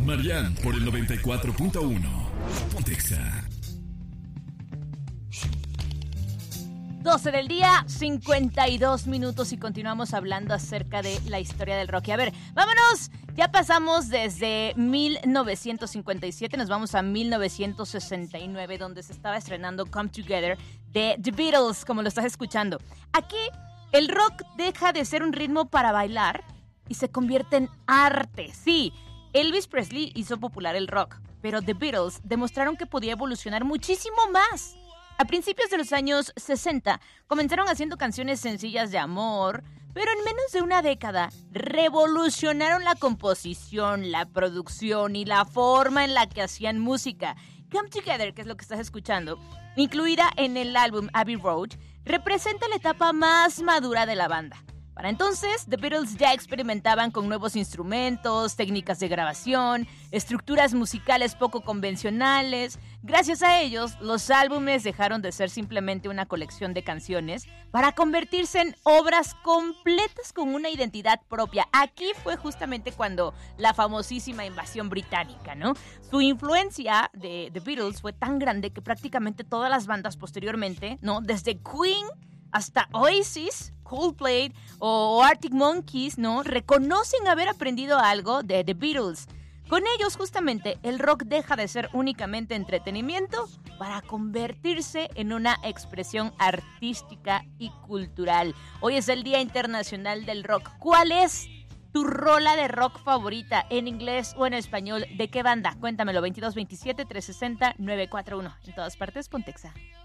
Marian por el 94.1. Pontexa. 12 del día, 52 minutos y continuamos hablando acerca de la historia del rock. Y a ver, vámonos, ya pasamos desde 1957, nos vamos a 1969, donde se estaba estrenando Come Together de The Beatles, como lo estás escuchando. Aquí, el rock deja de ser un ritmo para bailar y se convierte en arte. Sí, Elvis Presley hizo popular el rock, pero The Beatles demostraron que podía evolucionar muchísimo más. A principios de los años 60, comenzaron haciendo canciones sencillas de amor, pero en menos de una década revolucionaron la composición, la producción y la forma en la que hacían música. Come Together, que es lo que estás escuchando, incluida en el álbum Abbey Road, representa la etapa más madura de la banda. Para entonces, The Beatles ya experimentaban con nuevos instrumentos, técnicas de grabación, estructuras musicales poco convencionales. Gracias a ellos, los álbumes dejaron de ser simplemente una colección de canciones para convertirse en obras completas con una identidad propia. Aquí fue justamente cuando la famosísima invasión británica, ¿no? Su influencia de The Beatles fue tan grande que prácticamente todas las bandas posteriormente, ¿no? Desde Queen hasta Oasis, Coldplay o Arctic Monkeys, ¿no? Reconocen haber aprendido algo de The Beatles. Con ellos, justamente, el rock deja de ser únicamente entretenimiento para convertirse en una expresión artística y cultural. Hoy es el Día Internacional del Rock. ¿Cuál es tu rola de rock favorita, en inglés o en español? ¿De qué banda? Cuéntamelo, 2227-360-941. En todas partes, Pontexa.